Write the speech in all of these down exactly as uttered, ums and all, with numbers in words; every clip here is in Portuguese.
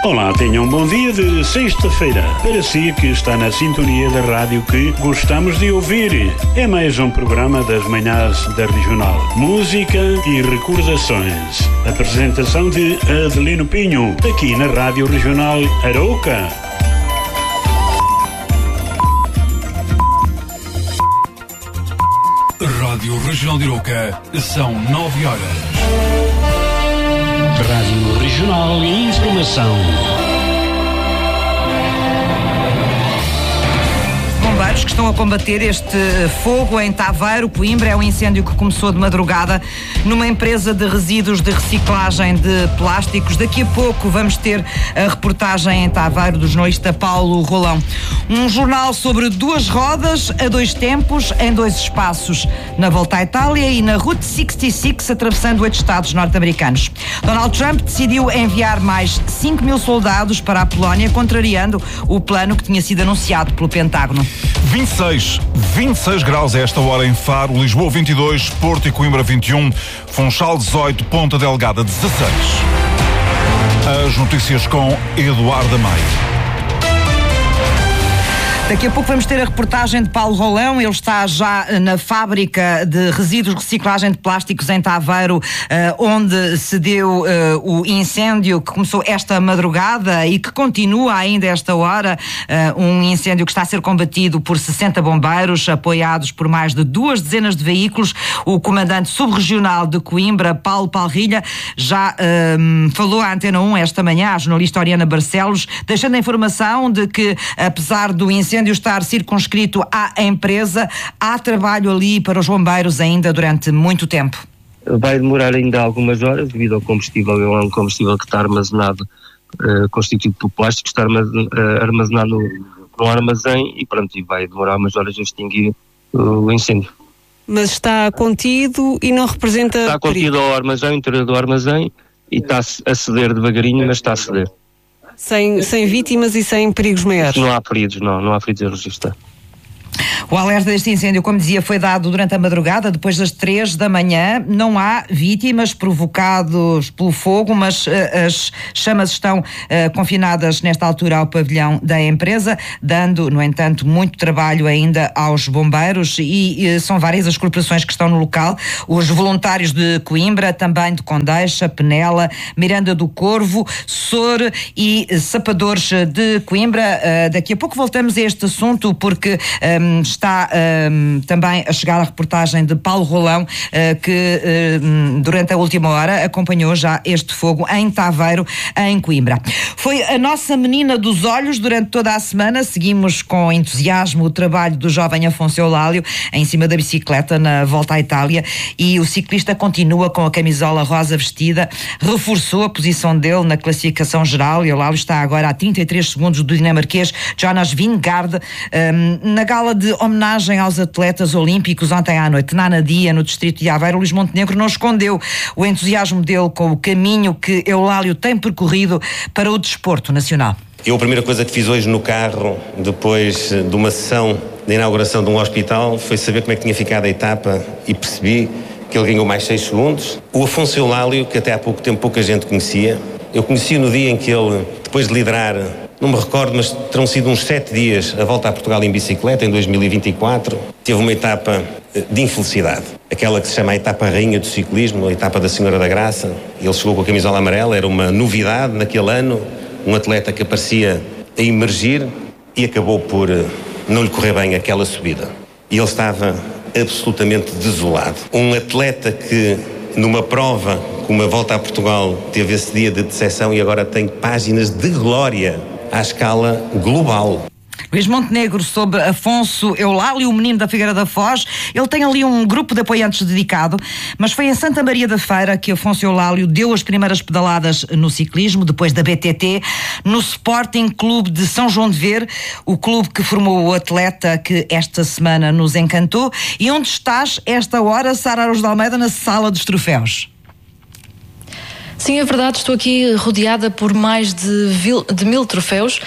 Olá, tenham um bom dia de sexta-feira. Para si que está na sintonia da rádio que gostamos de ouvir. É mais um programa das manhãs da Regional. Música e recordações. Apresentação de Adelino Pinho, aqui na Rádio Regional Arouca. Rádio Regional de Arouca, são nove horas. Rádio Regional e Informação. Bombeiros que estão a combater este fogo em Taveiro, Coimbra. É um incêndio que começou de madrugada numa empresa de resíduos de reciclagem de plásticos. Daqui a pouco vamos ter a reportagem em Taveiro do jornalista Paulo Rolão. Um jornal sobre duas rodas a dois tempos, em dois espaços, na volta à Itália e na Route sessenta e seis, atravessando oito estados norte-americanos. Donald Trump decidiu enviar mais cinco mil soldados para a Polónia, contrariando o plano que tinha sido anunciado pelo Pentágono. vinte e seis, vinte e seis graus a esta hora em Faro, Lisboa vinte e dois, Porto e Coimbra vinte e um, Funchal dezoito, Ponta Delgada dezasseis. As notícias com Eduardo Amaya. Daqui a pouco vamos ter a reportagem de Paulo Rolão. Ele está já na fábrica de resíduos de reciclagem de plásticos em Taveiro, onde se deu o incêndio que começou esta madrugada e que continua ainda esta hora. Um incêndio que está a ser combatido por sessenta bombeiros, apoiados por mais de duas dezenas de veículos. O comandante subregional de Coimbra, Paulo Palrilha, já um, falou à Antena um esta manhã, à jornalista Oriana Barcelos, deixando a informação de que, apesar do incêndio estar circunscrito à empresa, há trabalho ali para os bombeiros ainda durante muito tempo. Vai demorar ainda algumas horas, devido ao combustível. É um combustível que está armazenado, uh, constituído por plástico, está armazenado num armazém e pronto, e vai demorar umas horas a extinguir uh, o incêndio. Mas está contido e não representa Está contido perigo. ao armazém, ao interior do armazém, e está a ceder devagarinho, mas está a ceder. Sem, sem vítimas e sem perigos maiores? Não há feridos, não, não há feridos a registrar. O alerta deste incêndio, como dizia, foi dado durante a madrugada, depois das três da manhã. Não há vítimas provocados pelo fogo, mas uh, as chamas estão uh, confinadas nesta altura ao pavilhão da empresa, dando, no entanto, muito trabalho ainda aos bombeiros e uh, são várias as corporações que estão no local. Os voluntários de Coimbra, também de Condeixa, Penela, Miranda do Corvo, Sor e uh, Sapadores de Coimbra. Uh, daqui a pouco voltamos a este assunto porque um, está um, também a chegar a reportagem de Paulo Rolão, uh, que uh, durante a última hora acompanhou já este fogo em Taveiro, em Coimbra. Foi a nossa menina dos olhos durante toda a semana. Seguimos com entusiasmo o trabalho do jovem Afonso Eulálio em cima da bicicleta na volta à Itália, e o ciclista continua com a camisola rosa vestida, reforçou a posição dele na classificação geral. Eulálio está agora a trinta e três segundos do dinamarquês Jonas Vingegaard. Um, na gala de homenagem aos atletas olímpicos ontem à noite, na Anadia, no distrito de Aveiro, Luís Montenegro não escondeu o entusiasmo dele com o caminho que Eulálio tem percorrido para o desporto nacional. Eu a primeira coisa que fiz hoje no carro, depois de uma sessão de inauguração de um hospital, foi saber como é que tinha ficado a etapa e percebi que ele ganhou mais seis segundos. O Afonso Eulálio, que até há pouco tempo pouca gente conhecia, eu conheci no dia em que ele, depois de liderar, não me recordo, mas terão sido uns sete dias a volta a Portugal em bicicleta, em dois mil e vinte e quatro. Teve uma etapa de infelicidade, aquela que se chama a etapa rainha do ciclismo, a etapa da Senhora da Graça. Ele chegou com a camisola amarela, era uma novidade naquele ano, um atleta que aparecia a emergir e acabou por não lhe correr bem aquela subida. E ele estava absolutamente desolado. Um atleta que, numa prova como a volta a Portugal, teve esse dia de decepção e agora tem páginas de glória à escala global. Luís Montenegro sobre Afonso Eulálio, o menino da Figueira da Foz. Ele tem ali um grupo de apoiantes dedicado, mas foi em Santa Maria da Feira que Afonso Eulálio deu as primeiras pedaladas no ciclismo, depois da B T T, no Sporting Clube de São João de Ver, o clube que formou o atleta que esta semana nos encantou. E onde estás esta hora, Sara Araújo de Almeida, na sala dos troféus? Sim, é verdade, estou aqui rodeada por mais de, vil, de mil troféus.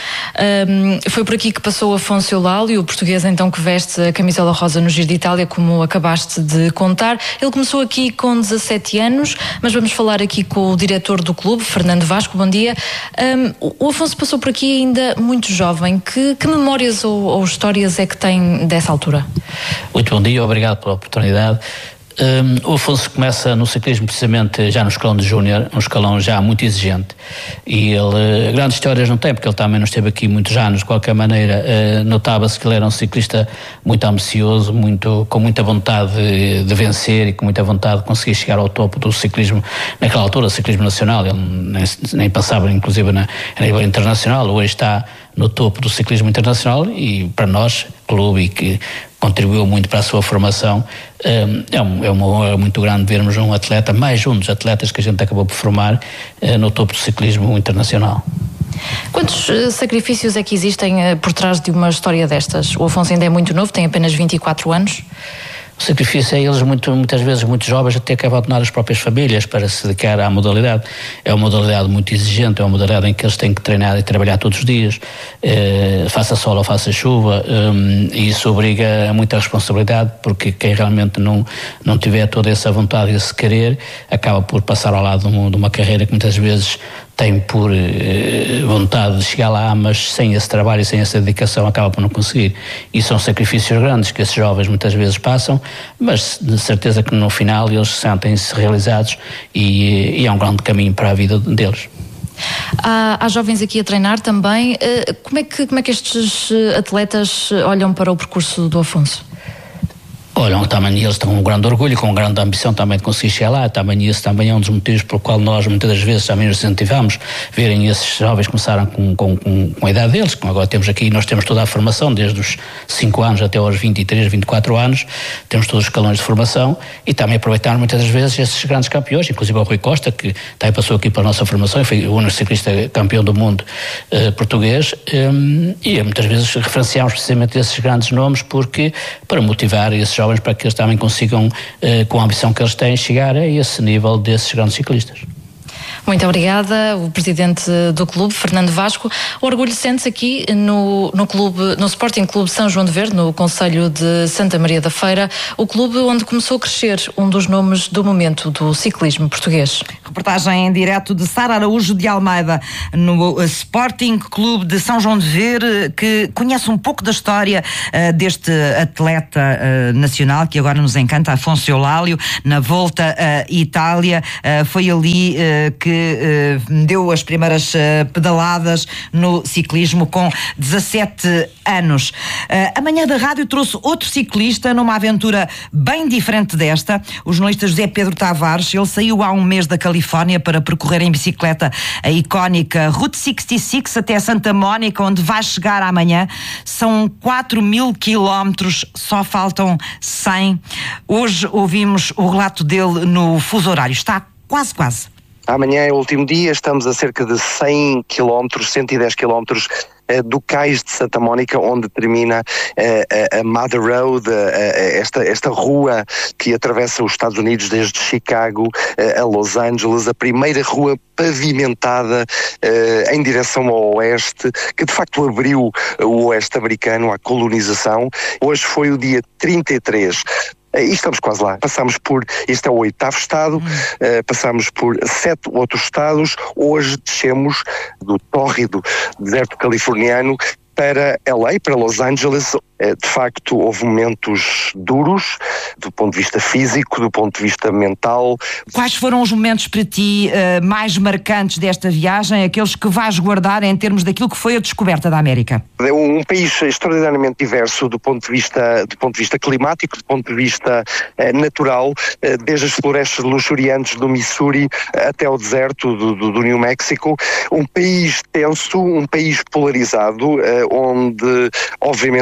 Um, foi por aqui que passou Afonso Eulálio, o português então que veste a camisola rosa no Giro de Itália, como acabaste de contar. Ele começou aqui com dezassete anos, mas vamos falar aqui com o diretor do clube, Fernando Vasco. Bom dia. Um, o Afonso passou por aqui ainda muito jovem. Que, que memórias ou, ou histórias é que tem dessa altura? Muito bom dia, obrigado pela oportunidade. Um, o Afonso começa no ciclismo precisamente já no escalão de júnior, um escalão já muito exigente, e ele grandes histórias não tem, porque ele também não esteve aqui muitos anos. De qualquer maneira, uh, notava-se que ele era um ciclista muito ambicioso, muito, com muita vontade de, de vencer e com muita vontade de conseguir chegar ao topo do ciclismo naquela altura, o ciclismo nacional. Ele nem, nem passava inclusive na, a nível internacional. Hoje está no topo do ciclismo internacional e para nós, clube, e que contribuiu muito para a sua formação, é, um, é uma honra muito grande vermos um atleta, mais um dos atletas que a gente acabou por formar no topo do ciclismo internacional. Quantos uh, sacrifícios é que existem uh, por trás de uma história destas? O Afonso ainda é muito novo, tem apenas vinte e quatro anos. O sacrifício é eles muito, muitas vezes muito jovens a ter que abandonar as próprias famílias para se dedicar à modalidade. É uma modalidade muito exigente, é uma modalidade em que eles têm que treinar e trabalhar todos os dias, eh, faça sol ou faça chuva, um, e isso obriga a muita responsabilidade, porque quem realmente não, não tiver toda essa vontade e esse querer acaba por passar ao lado de uma, de uma carreira que muitas vezes tem por eh, vontade de chegar lá, mas sem esse trabalho e sem essa dedicação acaba por não conseguir. E são sacrifícios grandes que esses jovens muitas vezes passam, mas de certeza que no final eles sentem-se realizados e, e é um grande caminho para a vida deles. Há, há jovens aqui a treinar também. Como é que, como é que estes atletas olham para o percurso do Afonso? Olham, também eles têm um grande orgulho, com grande ambição também de conseguir chegar lá. Também esse também é um dos motivos pelo qual nós muitas das vezes também nos incentivamos, verem esses jovens começarem com, com, com, com a idade deles, como agora temos aqui, nós temos toda a formação, desde os cinco anos até aos vinte e três, vinte e quatro anos, temos todos os escalões de formação, e também aproveitar muitas das vezes esses grandes campeões, inclusive o Rui Costa, que também passou aqui para a nossa formação e foi o único ciclista campeão do mundo eh, português, um, e muitas vezes referenciamos precisamente esses grandes nomes, porque para motivar esses jovens para que eles também consigam, eh, com a ambição que eles têm, chegar a esse nível desses grandes ciclistas. Muito obrigada, o presidente do clube, Fernando Vasco. O orgulho sente-se aqui no, no, clube, no Sporting Clube São João de Verde, no concelho de Santa Maria da Feira, o clube onde começou a crescer um dos nomes do momento do ciclismo português. Reportagem em direto de Sara Araújo de Almeida, no Sporting Clube de São João de Verde, que conhece um pouco da história uh, deste atleta uh, nacional que agora nos encanta, Afonso Eulálio, na Volta à uh, Itália. Uh, foi ali uh, que uh, deu as primeiras uh, pedaladas no ciclismo com dezassete anos. Uh, a manhã da rádio trouxe outro ciclista numa aventura bem diferente desta, o jornalista José Pedro Tavares. Ele saiu há um mês da Califórnia para percorrer em bicicleta a icónica Route sessenta e seis até Santa Mónica, onde vai chegar amanhã. São quatro mil quilómetros, só faltam cem. Hoje ouvimos o relato dele no fuso horário. Está quase, quase. Amanhã é o último dia, estamos a cerca de cem quilómetros, cento e dez quilómetros uh, do cais de Santa Mónica, onde termina uh, a Mother Road, uh, esta, esta rua que atravessa os Estados Unidos desde Chicago uh, a Los Angeles, a primeira rua pavimentada uh, em direção ao oeste, que de facto abriu o oeste americano à colonização. Hoje foi o dia trinta e três. E estamos quase lá. Passamos por, este é o oitavo estado, hum. uh, passamos por sete outros estados. Hoje descemos do tórrido deserto californiano para L A, para Los Angeles. De facto, houve momentos duros, do ponto de vista físico, do ponto de vista mental. Quais foram os momentos para ti uh, mais marcantes desta viagem, aqueles que vais guardar em termos daquilo que foi a descoberta da América? É um país extraordinariamente diverso do ponto de vista, do ponto de vista climático, do ponto de vista uh, natural, uh, desde as florestas luxuriantes do Missouri até ao deserto do, do, do New Mexico. Um país tenso, um país polarizado, uh, onde, obviamente, a questão política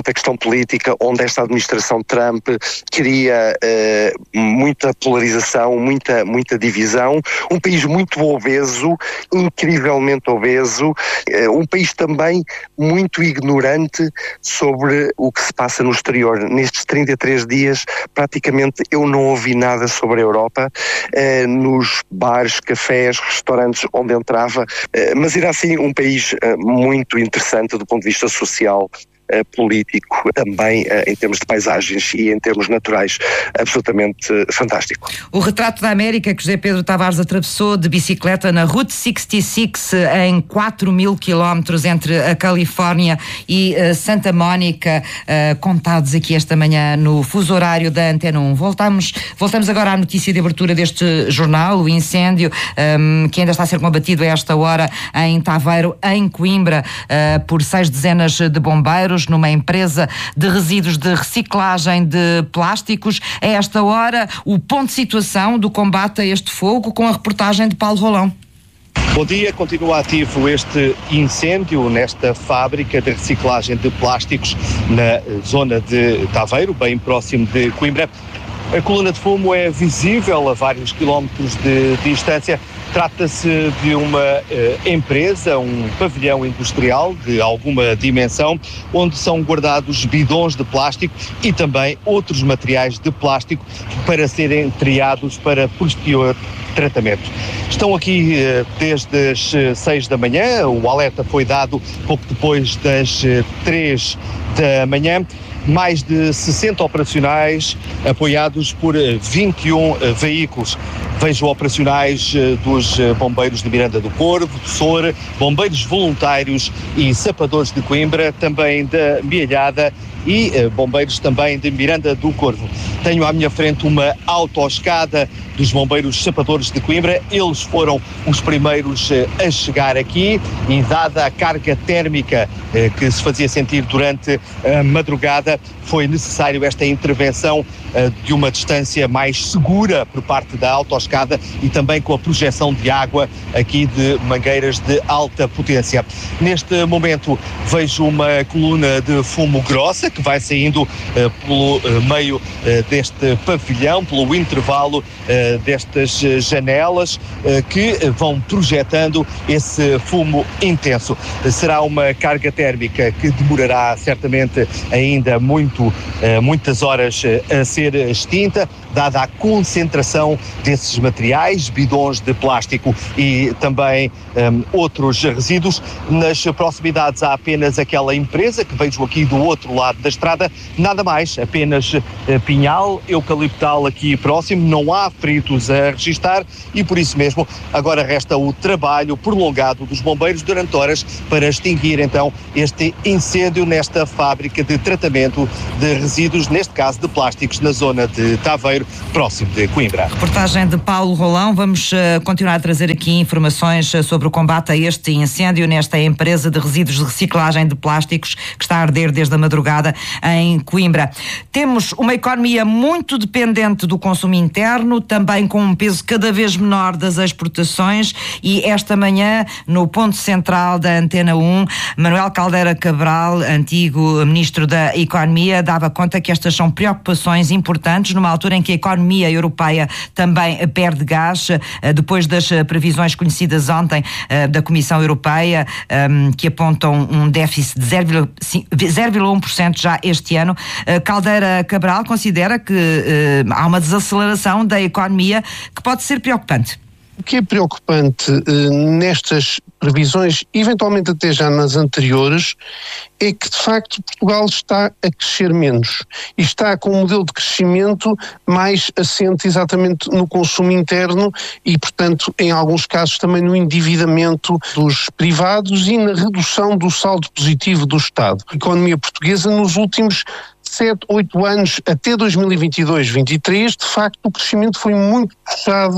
política, onde esta administração Trump queria uh, muita polarização, muita, muita divisão, um país muito obeso, incrivelmente obeso, uh, um país também muito ignorante sobre o que se passa no exterior. Nestes trinta e três dias, praticamente eu não ouvi nada sobre a Europa, uh, nos bares, cafés, restaurantes onde entrava, uh, mas era assim um país uh, muito interessante do ponto de vista social, Uh, político, também uh, em termos de paisagens e em termos naturais, absolutamente uh, fantástico. O retrato da América que José Pedro Tavares atravessou de bicicleta na Route sessenta e seis em quatro mil quilómetros entre a Califórnia e uh, Santa Mónica, uh, contados aqui esta manhã no fuso horário da Antena um. Voltamos, voltamos agora à notícia de abertura deste jornal, o incêndio um, que ainda está a ser combatido a esta hora em Taveiro, em Coimbra, uh, por seis dezenas de bombeiros, numa empresa de resíduos de reciclagem de plásticos. A esta hora, o ponto de situação do combate a este fogo, com a reportagem de Paulo Rolão. Bom dia, continua ativo este incêndio nesta fábrica de reciclagem de plásticos na zona de Taveiro, bem próximo de Coimbra. A coluna de fumo é visível a vários quilómetros de distância. Trata-se de uma uh, empresa, um pavilhão industrial de alguma dimensão, onde são guardados bidões de plástico e também outros materiais de plástico para serem triados para posterior tratamento. Estão aqui uh, desde as uh, seis da manhã, o alerta foi dado pouco depois das uh, três da manhã. Mais de sessenta operacionais apoiados por vinte e um uh, veículos. Vejo operacionais uh, dos uh, bombeiros de Miranda do Corvo, do Sor, bombeiros voluntários e sapadores de Coimbra, também da Mielhada e uh, bombeiros também de Miranda do Corvo. Tenho à minha frente uma autoescada dos bombeiros sapadores de Coimbra. Eles foram os primeiros uh, a chegar aqui e, dada a carga térmica uh, que se fazia sentir durante a madrugada, foi necessário esta intervenção uh, de uma distância mais segura por parte da autoescada e também com a projeção de água aqui de mangueiras de alta potência. Neste momento vejo uma coluna de fumo grossa que vai saindo uh, pelo uh, meio uh, deste pavilhão, pelo intervalo uh, destas uh, janelas uh, que uh, vão projetando esse fumo intenso. Uh, será uma carga térmica que demorará certamente ainda muito Uh, muitas horas uh, a ser extinta, dada a concentração desses materiais, bidões de plástico e também um, outros resíduos. Nas proximidades há apenas aquela empresa que vejo aqui do outro lado da estrada, nada mais, apenas uh, pinhal, eucaliptal aqui próximo, não há feridos a registar e por isso mesmo agora resta o trabalho prolongado dos bombeiros durante horas para extinguir então este incêndio nesta fábrica de tratamento de resíduos, neste caso de plásticos, na zona de Taveiro, próximo de Coimbra. Reportagem de Paulo Rolão. Vamos uh, continuar a trazer aqui informações uh, sobre o combate a este incêndio nesta empresa de resíduos de reciclagem de plásticos que está a arder desde a madrugada em Coimbra. Temos uma economia muito dependente do consumo interno, também com um peso cada vez menor das exportações, e esta manhã, no ponto central da Antena um, Manuel Caldeira Cabral, antigo Ministro da Economia, dava conta que estas são preocupações importantes numa altura em que a economia europeia também perde gás, depois das previsões conhecidas ontem da Comissão Europeia, que apontam um déficit de zero vírgula um por cento já este ano. Caldeira Cabral considera que há uma desaceleração da economia que pode ser preocupante. O que é preocupante eh, nestas previsões, eventualmente até já nas anteriores, é que de facto Portugal está a crescer menos e está com um modelo de crescimento mais assente exatamente no consumo interno e, portanto, em alguns casos também no endividamento dos privados e na redução do saldo positivo do Estado. A economia portuguesa nos últimos sete, oito anos, até dois mil e vinte e dois, vinte e três, de facto o crescimento foi muito puxado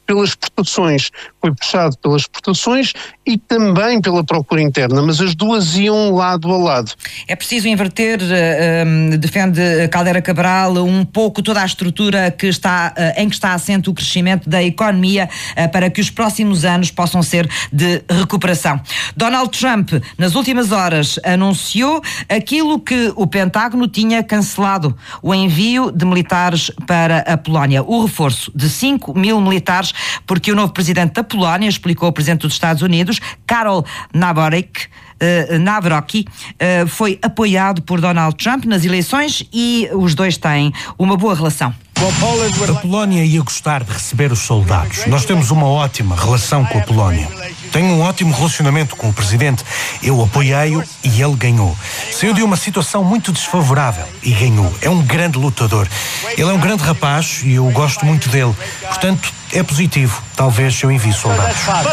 pelas exportações, foi puxado pelas exportações e também pela procura interna, mas as duas iam lado a lado. É preciso inverter, uh, um, defende Caldeira Cabral, um pouco toda a estrutura que está, uh, em que está assente o crescimento da economia uh, para que os próximos anos possam ser de recuperação. Donald Trump, nas últimas horas, anunciou aquilo que o Pentágono tinha cancelado, o envio de militares para a Polónia, o reforço de cinco mil militares, porque o novo presidente da Polónia, explicou o presidente dos Estados Unidos, Karol Nawrocki, Uh, Nawrocki, uh, foi apoiado por Donald Trump nas eleições e os dois têm uma boa relação. A Polónia ia gostar de receber os soldados. Nós temos uma ótima relação com a Polónia. Tenho um ótimo relacionamento com o presidente. Eu apoiei-o e ele ganhou. Saiu de uma situação muito desfavorável e ganhou. É um grande lutador. Ele é um grande rapaz e eu gosto muito dele. Portanto, é positivo. Talvez eu envie soldados.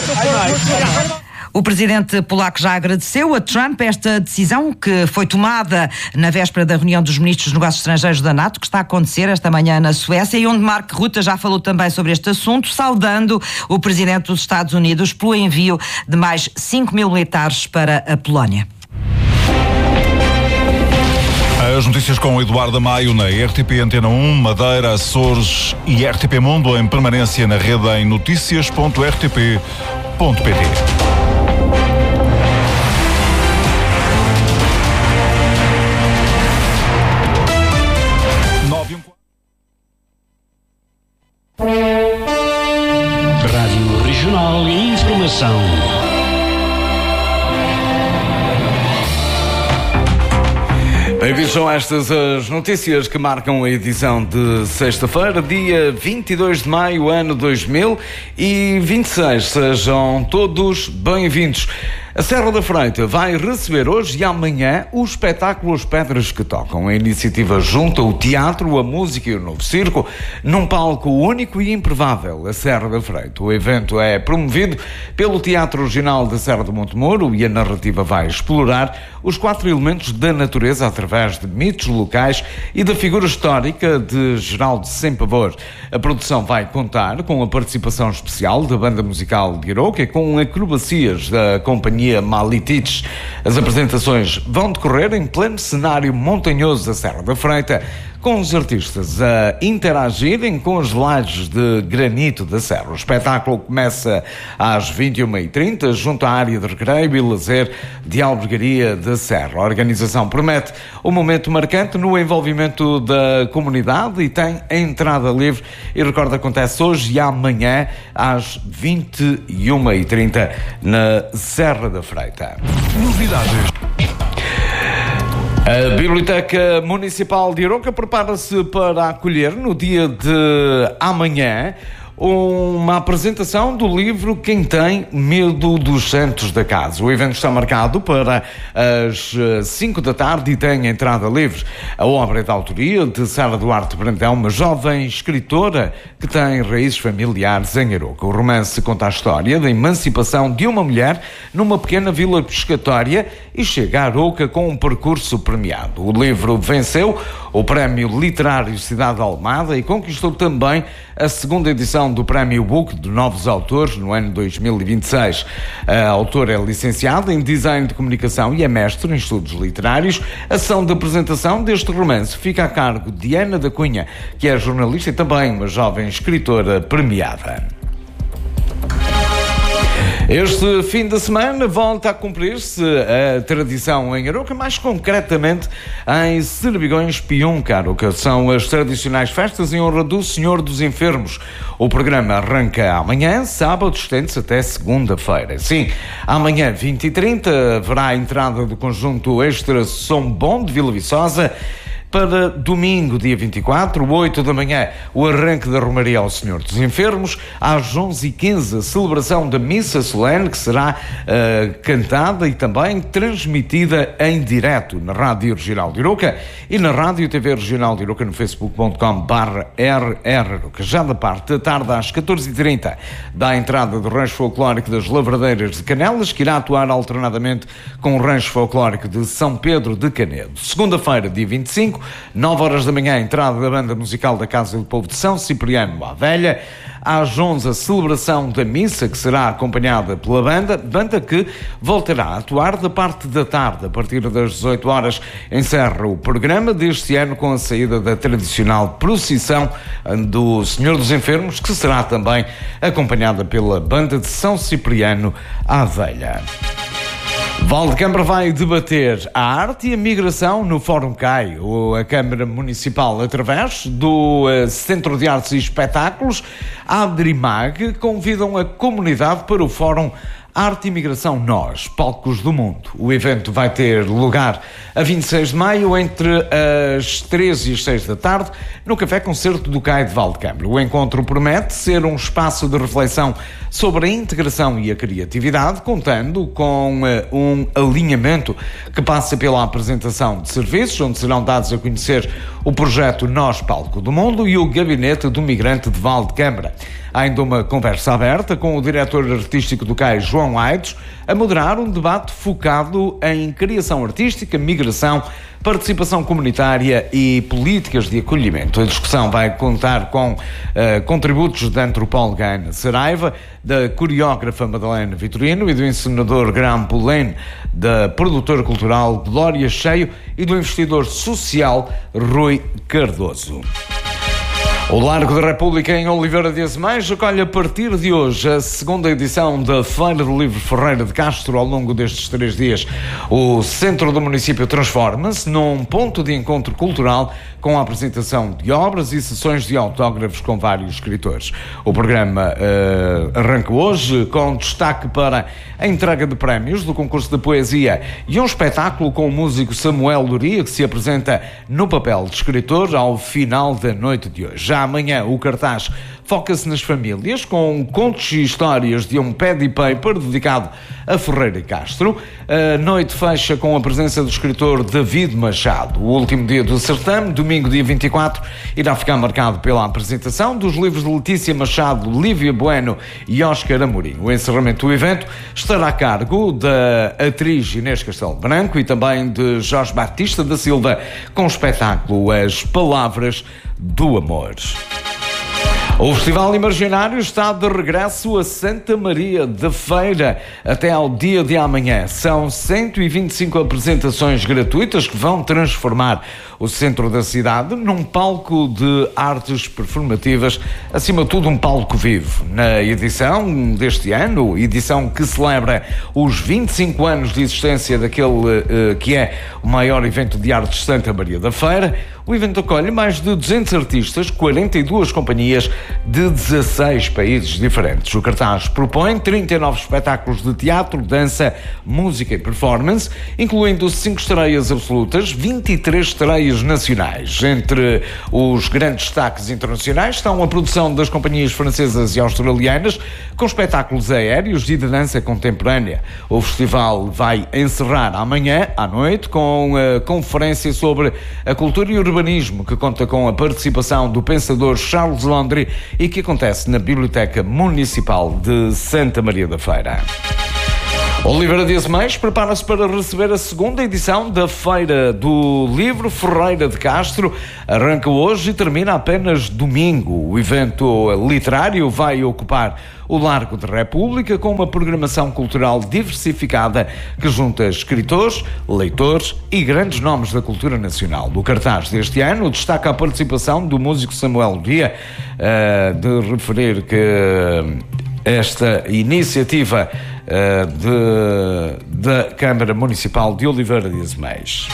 O presidente polaco já agradeceu a Trump esta decisão que foi tomada na véspera da reunião dos ministros dos negócios estrangeiros da NATO, que está a acontecer esta manhã na Suécia, e onde Mark Rutte já falou também sobre este assunto, saudando o presidente dos Estados Unidos pelo envio de mais cinco mil militares para a Polónia. As notícias com Eduardo Maio na R T P Antena um, Madeira, Açores e R T P Mundo em permanência na rede em notícias ponto r t p ponto p t. Rádio Regional e Informação. Bem-vindos, são estas as notícias que marcam a edição de sexta-feira, dia vinte e dois de maio, ano dois mil e vinte e seis. Sejam todos bem-vindos. A Serra da Freita vai receber hoje e amanhã o espetáculo As Pedras que Tocam. A iniciativa junta o teatro, a música e o novo circo num palco único e improvável, a Serra da Freita. O evento é promovido pelo Teatro Regional da Serra do Montemuro e a narrativa vai explorar os quatro elementos da natureza através de mitos locais e da figura histórica de Geraldo Sem Pavor. A produção vai contar com a participação especial da banda musical de Aroca com acrobacias da companhia Malitites. As apresentações vão decorrer em pleno cenário montanhoso da Serra da Freita, com os artistas a interagirem com as lajes de granito da serra. O espetáculo começa às vinte e uma e trinta, junto à área de recreio e lazer de Albergaria da Serra. A organização promete um momento marcante no envolvimento da comunidade e tem a entrada livre. E recordo, acontece hoje e amanhã às vinte e uma e trinta na Serra da Freita. Novidades. A Biblioteca Municipal de Aroca prepara-se para acolher no dia de amanhã uma apresentação do livro Quem Tem Medo dos Santos da Casa. O evento está marcado para as cinco da tarde e tem entrada livre. A obra é da autoria de Sara Duarte Brandão, uma jovem escritora que tem raízes familiares em Aroca. O romance conta a história da emancipação de uma mulher numa pequena vila pescatória e chega a Aroca com um percurso premiado. O livro venceu o Prémio Literário Cidade Almada e conquistou também a segunda edição do Prémio Book de Novos Autores no ano dois mil e vinte e seis. A autora é licenciada em Design de Comunicação e é mestre em Estudos Literários. A ação de apresentação deste romance fica a cargo de Ana da Cunha, que é jornalista e também uma jovem escritora premiada. Este fim de semana volta a cumprir-se a tradição em Aroca, mais concretamente em Cerbigões Piunca. Aroca são as tradicionais festas em honra do Senhor dos Enfermos. O programa arranca amanhã, sábado, estende-se até segunda-feira. Sim, amanhã, vinte e trinta, haverá a entrada do conjunto Extra Som Bom de Vila Viçosa. Para domingo, dia vinte e quatro, oito da manhã, o arranque da Romaria ao Senhor dos Enfermos. Às onze e quinze, a celebração da Missa Solene, que será uh, cantada e também transmitida em direto na Rádio Regional de Aroca e na Rádio T V Regional de Aroca no facebook ponto com barra r r Aroca. Já da parte da tarde, às catorze e trinta, dá a entrada do Rancho Folclórico das Lavradeiras de Canelas, que irá atuar alternadamente com o Rancho Folclórico de São Pedro de Canedo. Segunda-feira, dia vinte e cinco, nove horas da manhã, entrada da banda musical da Casa do Povo de São Cipriano à Velha. Às onze, a celebração da missa, que será acompanhada pela banda, banda que voltará a atuar da parte da tarde. A partir das dezoito horas, encerra o programa deste ano com a saída da tradicional procissão do Senhor dos Enfermos, que será também acompanhada pela banda de São Cipriano à Velha. Valdecâmara vai debater a arte e a migração no Fórum C A I. A Câmara Municipal, através do Centro de Artes e Espetáculos, Adrimag, convidam a comunidade para o Fórum Arte e Migração Nós, Palcos do Mundo. O evento vai ter lugar a vinte e seis de maio, entre as três e as seis da tarde, no Café Concerto do C A I de Valdecâmara. O encontro promete ser um espaço de reflexão sobre a integração e a criatividade, contando com uh, um alinhamento que passa pela apresentação de serviços, onde serão dados a conhecer o projeto Nós, Palco do Mundo, e o Gabinete do Migrante de Valdecâmara. Há ainda uma conversa aberta com o diretor artístico do C A I, João Aidos, a moderar um debate focado em criação artística, migração, participação comunitária e políticas de acolhimento. A discussão vai contar com uh, contributos da antropóloga Ana Saraiva, da coreógrafa Madalena Vitorino e do encenador Graham Pullen, da produtora cultural Glória Cheio e do investidor social Rui Cardoso. O Largo da República em Oliveira de Azemais acolhe a partir de hoje a segunda edição da Feira do Livro Ferreira de Castro. Ao longo destes três dias, o centro do município transforma-se num ponto de encontro cultural com a apresentação de obras e sessões de autógrafos com vários escritores. O programa uh, arranca hoje com destaque para a entrega de prémios do concurso de poesia e um espetáculo com o músico Samuel Luria, que se apresenta no papel de escritor ao final da noite de hoje. Já amanhã o cartaz foca-se nas famílias, com contos e histórias de um pad paper dedicado a Ferreira e Castro. A noite fecha com a presença do escritor David Machado. O último dia do certame, domingo dia vinte e quatro, irá ficar marcado pela apresentação dos livros de Letícia Machado, Lívia Bueno e Óscar Amorim. O encerramento do evento estará a cargo da atriz Inês Castelo Branco e também de Jorge Batista da Silva, com o espetáculo As Palavras do Amor. O Festival Imaginário está de regresso a Santa Maria da Feira até ao dia de amanhã. São cento e vinte e cinco apresentações gratuitas que vão transformar o centro da cidade num palco de artes performativas, acima de tudo um palco vivo. Na edição deste ano, edição que celebra os vinte e cinco anos de existência daquele uh, que é o maior evento de artes de Santa Maria da Feira, o evento acolhe mais de duzentos artistas, quarenta e duas companhias de dezasseis países diferentes. O cartaz propõe trinta e nove espetáculos de teatro, dança, música e performance, incluindo cinco estreias absolutas, vinte e três estreias nacionais. Entre os grandes destaques internacionais estão a produção das companhias francesas e australianas, com espetáculos aéreos e de dança contemporânea. O festival vai encerrar amanhã à noite com a conferência sobre a cultura e o urbanismo, que conta com a participação do pensador Charles Londres e que acontece na Biblioteca Municipal de Santa Maria da Feira. Oliveira de Azemais prepara-se para receber a segunda edição da Feira do Livro Ferreira de Castro. Arranca hoje e termina apenas domingo. O evento literário vai ocupar o Largo da República, com uma programação cultural diversificada que junta escritores, leitores e grandes nomes da cultura nacional. O cartaz deste ano destaca a participação do músico Samuel Luria, uh, de referir que esta iniciativa uh, de, da Câmara Municipal de Oliveira de Azemais.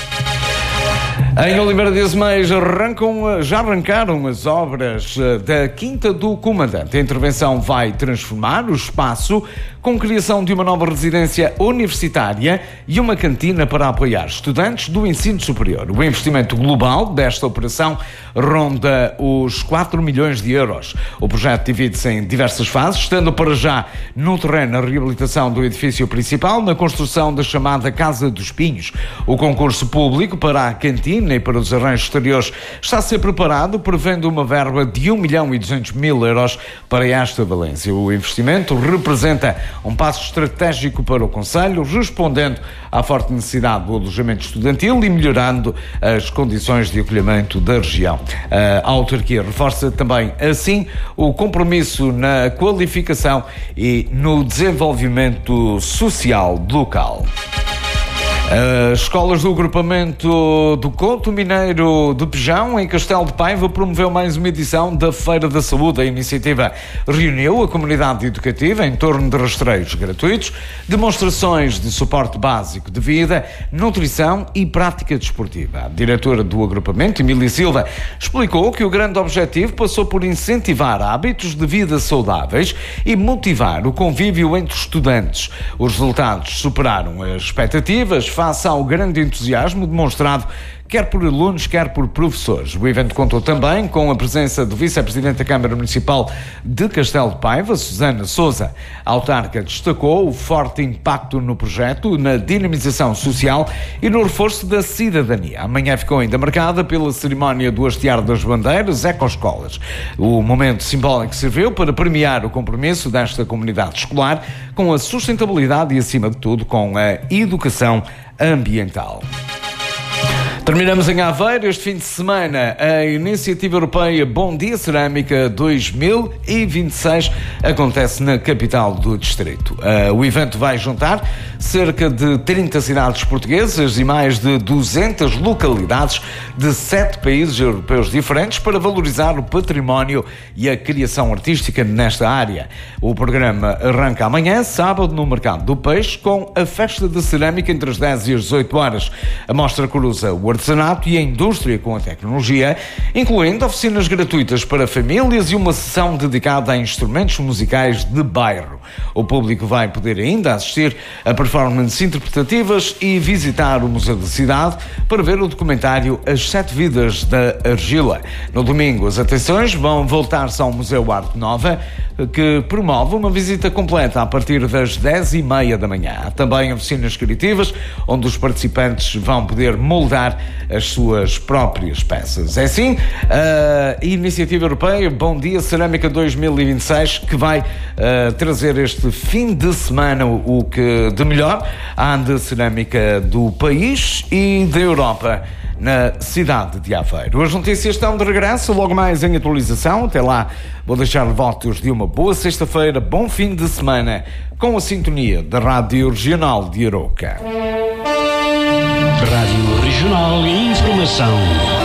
Em Oliveira de Azemais arrancam, já arrancaram as obras da Quinta do Comandante. A intervenção vai transformar o espaço com criação de uma nova residência universitária e uma cantina para apoiar estudantes do ensino superior. O investimento global desta operação ronda os quatro milhões de euros. O projeto divide-se em diversas fases, estando para já no terreno a reabilitação do edifício principal, na construção da chamada Casa dos Pinhos. O concurso público para a cantina China e para os arranjos exteriores está a ser preparado, prevendo uma verba de um milhão e duzentos mil euros para esta valência. O investimento representa um passo estratégico para o Conselho, respondendo à forte necessidade do alojamento estudantil e melhorando as condições de acolhimento da região. A autarquia reforça também, assim, o compromisso na qualificação e no desenvolvimento social local. As escolas do agrupamento do Couto Mineiro de Pejão, em Castelo de Paiva, promoveu mais uma edição da Feira da Saúde. A iniciativa reuniu a comunidade educativa em torno de rastreios gratuitos, demonstrações de suporte básico de vida, nutrição e prática desportiva. A diretora do agrupamento, Emília Silva, explicou que o grande objetivo passou por incentivar hábitos de vida saudáveis e motivar o convívio entre estudantes. Os resultados superaram as expectativas, face ao grande entusiasmo demonstrado quer por alunos, quer por professores. O evento contou também com a presença do vice-presidente da Câmara Municipal de Castelo de Paiva, Susana Sousa. A autarca destacou o forte impacto no projeto, na dinamização social e no reforço da cidadania. Amanhã ficou ainda marcada pela cerimónia do hastear das bandeiras Ecoescolas. O momento simbólico serviu para premiar o compromisso desta comunidade escolar com a sustentabilidade e, acima de tudo, com a educação ambiental. Terminamos em Aveiro este fim de semana. A Iniciativa Europeia Bom Dia Cerâmica dois mil e vinte e seis acontece na capital do distrito. Uh, o evento vai juntar cerca de trinta cidades portuguesas e mais de duzentas localidades de sete países europeus diferentes para valorizar o património e a criação artística nesta área. O programa arranca amanhã, sábado, no Mercado do Peixe, com a festa de cerâmica entre as dez e as dezoito horas. A mostra cruza o artesanato e a indústria com a tecnologia, incluindo oficinas gratuitas para famílias e uma sessão dedicada a instrumentos musicais de bairro. O público vai poder ainda assistir a performances interpretativas e visitar o Museu da Cidade para ver o documentário As Sete Vidas da Argila. No domingo, as atenções vão voltar-se ao Museu Arte Nova, que promove uma visita completa a partir das dez e meia da manhã. Há também oficinas criativas, onde os participantes vão poder moldar as suas próprias peças. É assim, a Iniciativa Europeia Bom Dia Cerâmica dois mil e vinte e seis, que vai uh, trazer este fim de semana o que de melhor há de cerâmica do país e da Europa, na cidade de Aveiro. As notícias estão de regresso, logo mais em atualização. Até lá, vou deixar votos de uma boa sexta-feira, bom fim de semana, com a sintonia da Rádio Regional de Arouca. Rádio Regional e Informação.